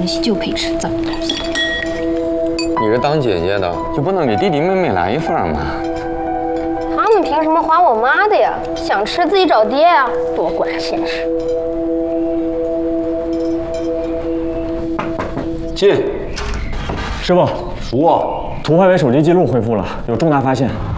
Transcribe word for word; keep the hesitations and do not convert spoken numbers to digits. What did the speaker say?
东西就配吃脏东西。 你是当姐姐的，就不能给弟弟妹妹来一份吗？ 他们凭什么还我妈的呀？想吃自己找爹呀，多管闲事。 进。 师傅， 叔， 涂焕伟手机记录恢复了，有重大发现。